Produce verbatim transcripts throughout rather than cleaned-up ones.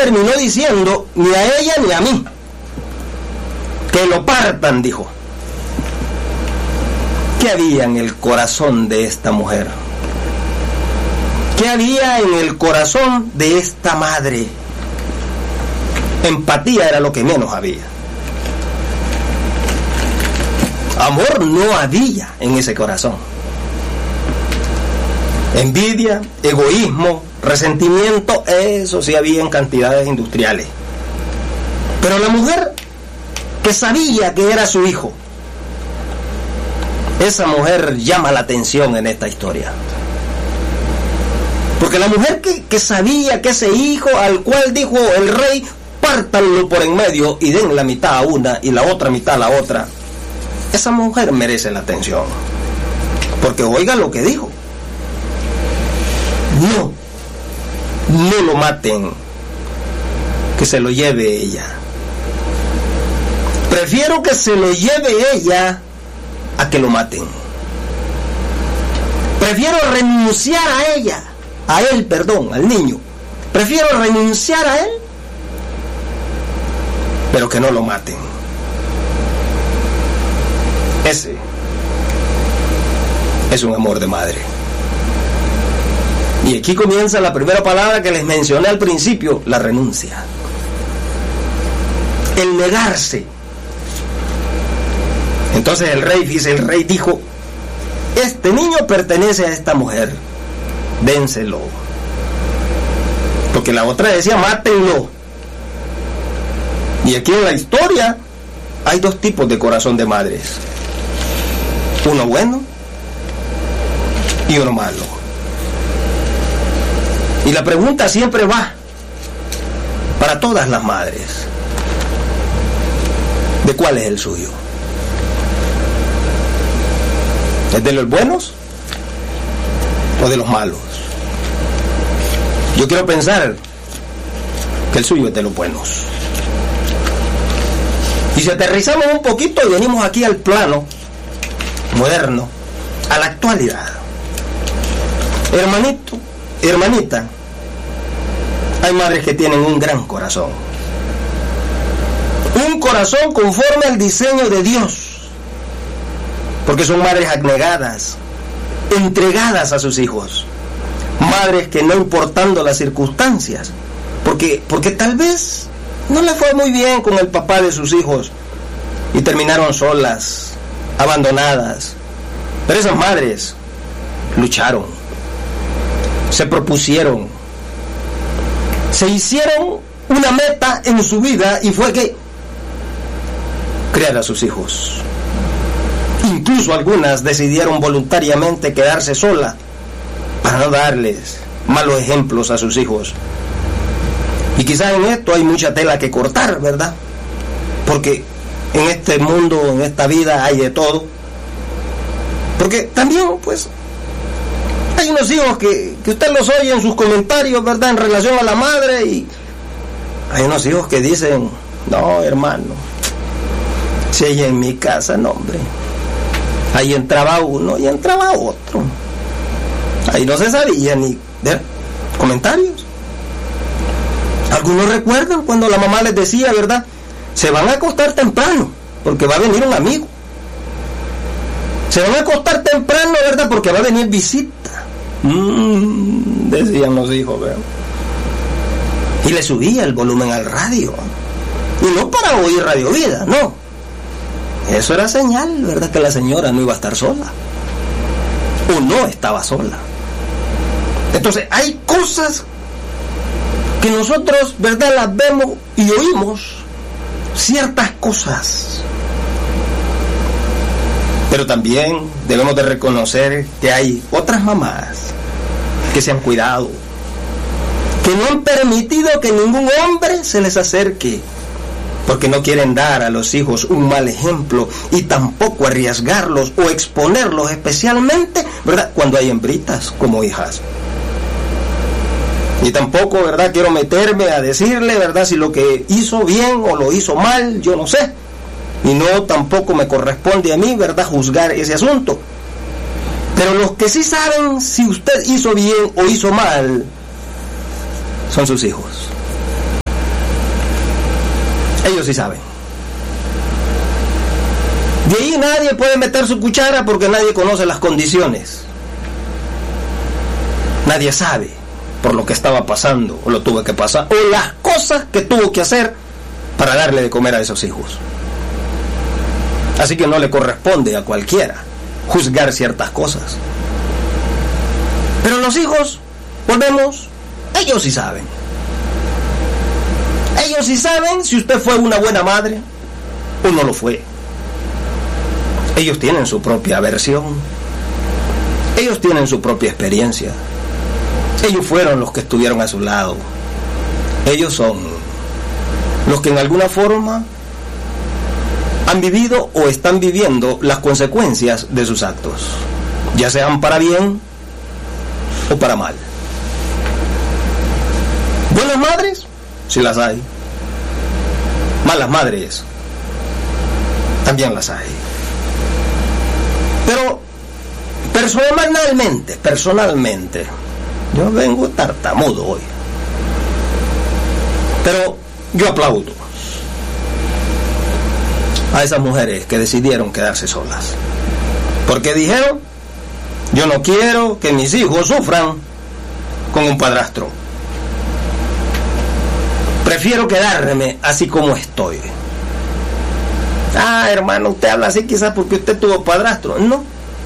terminó diciendo, ni a ella ni a mí. Que lo partan, dijo. ¿Qué había en el corazón de esta mujer? ¿Qué había en el corazón de esta madre? Empatía era lo que menos había. Amor no había en ese corazón. Envidia, egoísmo, resentimiento, eso sí había en cantidades industriales. Pero la mujer que sabía que era su hijo, esa mujer llama la atención en esta historia. Porque la mujer que, que sabía que ese hijo al cual dijo el rey, pártanlo por en medio y den la mitad a una y la otra mitad a la otra, esa mujer merece la atención. Porque oiga lo que dijo. No, no lo maten, que se lo lleve ella. Prefiero que se lo lleve ella a que lo maten. Prefiero renunciar a ella, a él, perdón, al niño. Prefiero renunciar a él, pero que no lo maten. Ese es un amor de madre. Y aquí comienza la primera palabra que les mencioné al principio, la renuncia. El negarse. Entonces el rey, dice, el rey dijo, este niño pertenece a esta mujer, dénselo. Porque la otra decía, mátenlo. Y aquí en la historia hay dos tipos de corazón de madres. Uno bueno y uno malo. Y la pregunta siempre va para todas las madres: ¿de cuál es el suyo? ¿Es de los buenos o de los malos? Yo quiero pensar que el suyo es de los buenos. Y si aterrizamos un poquito y venimos aquí al plano moderno, a la actualidad, hermanito, hermanita, hay madres que tienen un gran corazón, un corazón conforme al diseño de Dios, porque son madres abnegadas, entregadas a sus hijos, madres que no importando las circunstancias, porque, porque tal vez no le fue muy bien con el papá de sus hijos y terminaron solas, abandonadas, pero esas madres lucharon, se propusieron, se hicieron una meta en su vida y fue que criar a sus hijos. Incluso algunas decidieron voluntariamente quedarse solas para no darles malos ejemplos a sus hijos. Y quizás en esto hay mucha tela que cortar, ¿verdad? Porque en este mundo, en esta vida hay de todo. Porque también, pues, hay unos hijos que, que usted los oye en sus comentarios, ¿verdad?, en relación a la madre, y hay unos hijos que dicen, no, hermano, si ella en mi casa, no, hombre, ahí entraba uno y entraba otro, ahí no se sabía ni de comentarios. Algunos recuerdan cuando la mamá les decía, ¿verdad?, se van a acostar temprano porque va a venir un amigo. Se van a acostar temprano, ¿verdad?, porque va a venir visita. Mm, decían los hijos, ¿verdad? Y le subía el volumen al radio. Y no para oír Radio Vida, no. Eso era señal, ¿verdad?, que la señora no iba a estar sola. O no estaba sola. Entonces, hay cosas que nosotros, ¿verdad?, las vemos y oímos. Ciertas cosas. Pero también debemos de reconocer que hay otras mamás que se han cuidado, que no han permitido que ningún hombre se les acerque, porque no quieren dar a los hijos un mal ejemplo y tampoco arriesgarlos o exponerlos, especialmente, ¿verdad?, cuando hay hembritas como hijas. Y tampoco, ¿verdad?, quiero meterme a decirle, ¿verdad?, si lo que hizo bien o lo hizo mal, yo no sé. Y no tampoco me corresponde a mí, ¿verdad?, juzgar ese asunto. Pero los que sí saben si usted hizo bien o hizo mal son sus hijos. Ellos sí saben. De ahí nadie puede meter su cuchara porque nadie conoce las condiciones. Nadie sabe por lo que estaba pasando o lo tuvo que pasar o las cosas que tuvo que hacer para darle de comer a esos hijos. Así que no le corresponde a cualquiera juzgar ciertas cosas. Pero los hijos, volvemos, ellos sí saben. Ellos sí saben si usted fue una buena madre o no lo fue. Ellos tienen su propia versión. Ellos tienen su propia experiencia. Ellos fueron los que estuvieron a su lado. Ellos son los que en alguna forma han vivido o están viviendo las consecuencias de sus actos, ya sean para bien o para mal. Buenas madres, sí las hay. Malas madres, también las hay. Pero personalmente, personalmente, yo vengo tartamudo hoy. Pero yo aplaudo a esas mujeres que decidieron quedarse solas. Porque dijeron, yo no quiero que mis hijos sufran con un padrastro. Prefiero quedarme así como estoy. Ah, hermano, usted habla así quizás porque usted tuvo padrastro. No.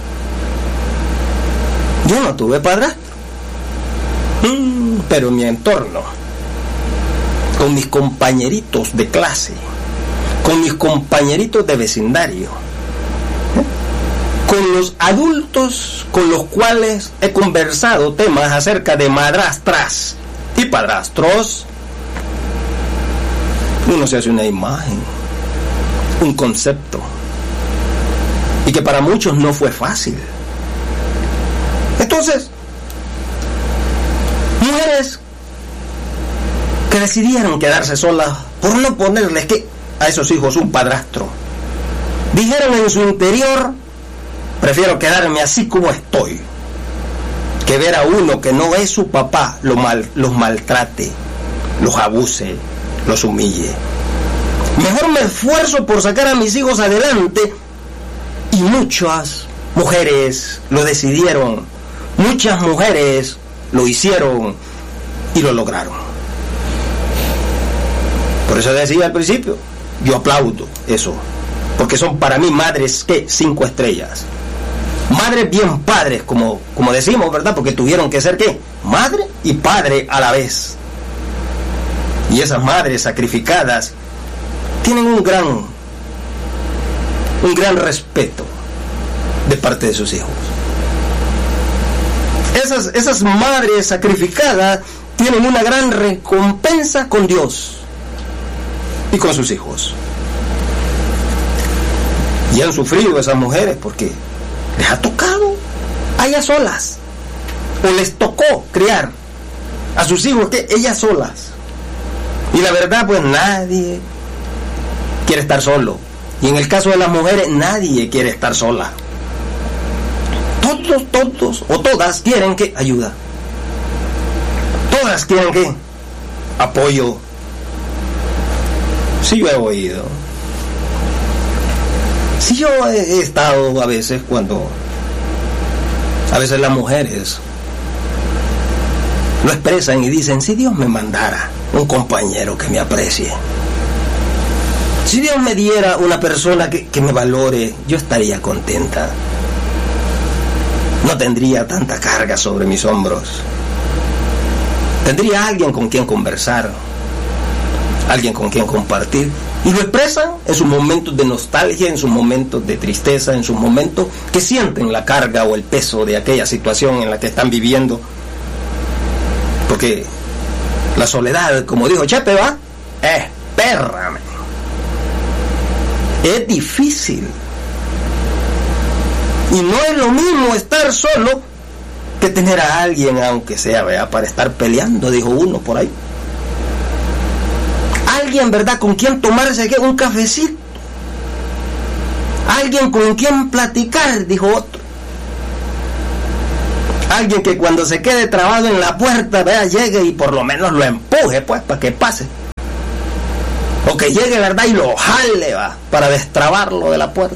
Yo no tuve padrastro. Mm, pero en mi entorno, con mis compañeritos de clase, con mis compañeritos de vecindario, ¿eh? con los adultos con los cuales he conversado temas acerca de madrastras y padrastros, uno se hace una imagen, un concepto, y que para muchos no fue fácil. Entonces, mujeres que decidieron quedarse solas por no ponerles que a esos hijos un padrastro, dijeron en su interior, prefiero quedarme así como estoy, que ver a uno que no es su papá lo mal, los maltrate, los abuse, los humille. Mejor me esfuerzo por sacar a mis hijos adelante. Y muchas mujeres lo decidieron, muchas mujeres lo hicieron y lo lograron. Por eso decía al principio, yo aplaudo eso, porque son para mí madres que cinco estrellas, madres bien padres, como, como decimos, ¿verdad? Porque tuvieron que ser ¿qué? Madre y padre a la vez. Y esas madres sacrificadas tienen un gran, un gran respeto de parte de sus hijos. Esas, esas madres sacrificadas tienen una gran recompensa con Dios y con sus hijos. Y han sufrido esas mujeres porque les ha tocado a ellas solas, o les tocó criar a sus hijos que ellas solas. Y la verdad, pues nadie quiere estar solo. Y en el caso de las mujeres, nadie quiere estar sola. Todos, todos o todas quieren que ayuda. Todas quieren que apoyo. Sí, yo he oído. Sí, yo he estado a veces cuando a veces las mujeres lo expresan y dicen, si Dios me mandara un compañero que me aprecie, si Dios me diera una persona que, que me valore, yo estaría contenta. No tendría tanta carga sobre mis hombros. Tendría alguien con quien conversar, alguien con quien compartir. Y lo expresan en sus momentos de nostalgia, en sus momentos de tristeza, en sus momentos que sienten la carga o el peso de aquella situación en la que están viviendo. Porque la soledad, como dijo Chepe, va, es perra, man. Es difícil. Y no es lo mismo estar solo que tener a alguien, aunque sea, ¿verdad?, para estar peleando, dijo uno por ahí. Alguien, ¿verdad?, con quien tomarse ¿qué? un cafecito. Alguien con quien platicar, dijo otro. Alguien que cuando se quede trabado en la puerta, vea, llegue y por lo menos lo empuje, pues, para que pase. O que llegue, ¿verdad?, y lo jale, va, para destrabarlo de la puerta.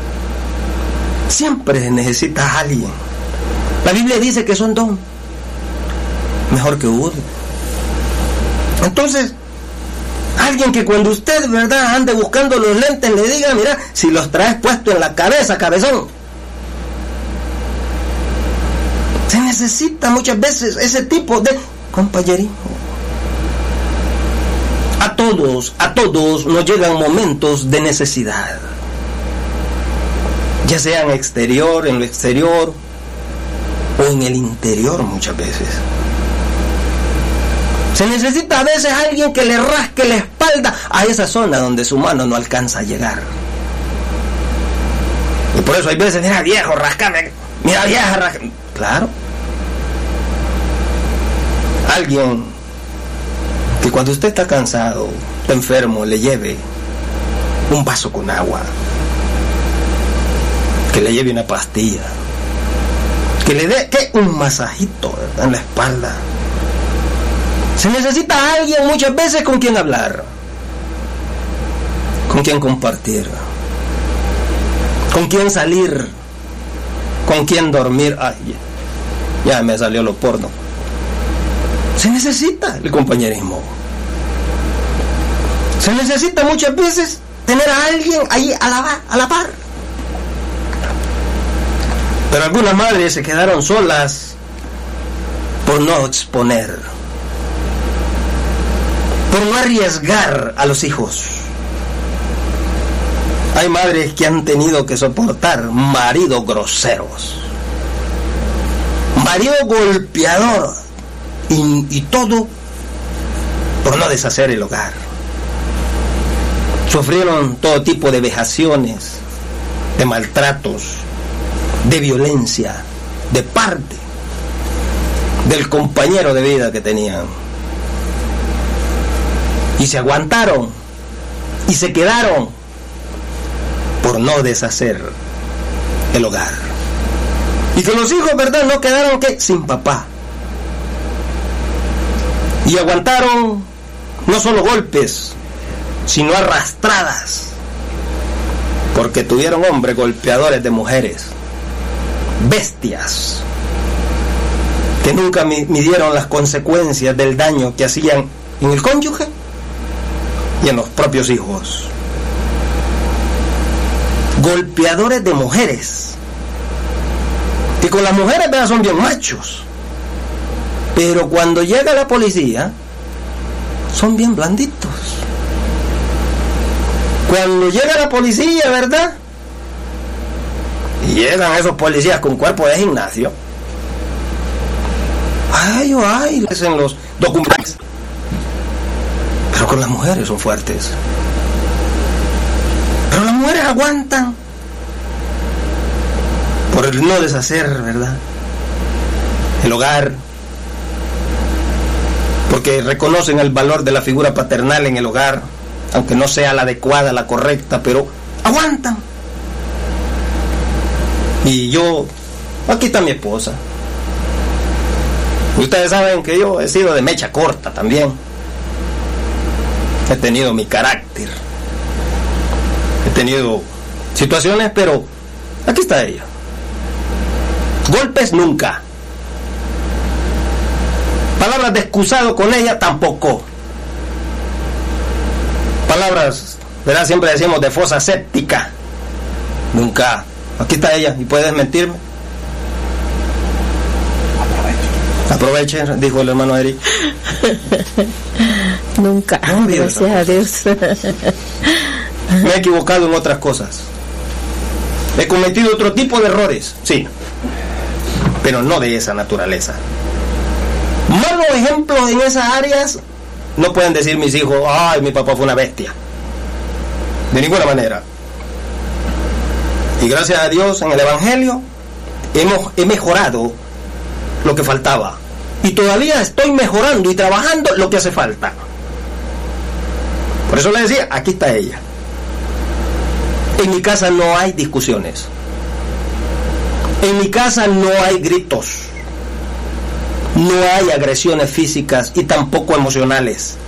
Siempre necesitas a alguien. La Biblia dice que son dos, mejor que uno. Entonces, alguien que cuando usted, ¿verdad?, ande buscando los lentes, le diga, mira, si los traes puestos en la cabeza, cabezón. Se necesita muchas veces ese tipo de compañerismo. A todos, a todos nos llegan momentos de necesidad. Ya sea en exterior, en lo exterior, o en el interior muchas veces. Se necesita a veces alguien que le rasque la espalda a esa zona donde su mano no alcanza a llegar. Y por eso hay veces, mira viejo, rascame, mira vieja, rascame. Claro. Alguien que cuando usted está cansado, está enfermo, le lleve un vaso con agua, que le lleve una pastilla, que le dé ¿qué? un masajito, ¿verdad?, en la espalda. Se necesita a alguien muchas veces con quien hablar, con quien compartir, con quien salir, con quien dormir. Ay, ya, ya me salió lo porno. Se necesita el compañerismo. Se necesita muchas veces tener a alguien ahí a la, a la par. Pero algunas madres se quedaron solas por no exponer, por no arriesgar a los hijos. Hay madres que han tenido que soportar maridos groseros, marido golpeador, y, y todo por no deshacer el hogar. Sufrieron todo tipo de vejaciones, de maltratos, de violencia, de parte del compañero de vida que tenían. Y se aguantaron y se quedaron por no deshacer el hogar. Y que los hijos, ¿verdad?, no quedaron ¿qué? sin papá. Y aguantaron no solo golpes, sino arrastradas, porque tuvieron hombres golpeadores de mujeres, bestias, que nunca midieron las consecuencias del daño que hacían en el cónyuge y en los propios hijos. Golpeadores de mujeres, que con las mujeres, ¿verdad?, son bien machos, pero cuando llega la policía son bien blanditos. Cuando llega la policía, ¿verdad?, y llegan esos policías con cuerpo de gimnasio, ay, oh, ay, les en los documentos. Pero con las mujeres son fuertes. Pero las mujeres aguantan por el no deshacer, ¿verdad?, el hogar, porque reconocen el valor de la figura paternal en el hogar, aunque no sea la adecuada, la correcta, pero aguantan. Y yo, aquí está mi esposa. Y ustedes saben que yo he sido de mecha corta también. He tenido mi carácter. He tenido situaciones, pero aquí está ella. Golpes nunca. Palabras de excusado con ella tampoco. Palabras, ¿verdad?, siempre decimos de fosa séptica. Nunca. Aquí está ella y puede desmentirme. Aproveche, dijo el hermano Eric. Nunca, no, gracias a Dios. Me he equivocado en otras cosas. He cometido otro tipo de errores, sí, pero no de esa naturaleza. Malos ejemplos en esas áreas no pueden decir mis hijos, ay, mi papá fue una bestia. De ninguna manera. Y gracias a Dios en el Evangelio hemos he mejorado lo que faltaba. Y todavía estoy mejorando y trabajando lo que hace falta. Por eso le decía, aquí está ella. En mi casa no hay discusiones. En mi casa no hay gritos. No hay agresiones físicas y tampoco emocionales.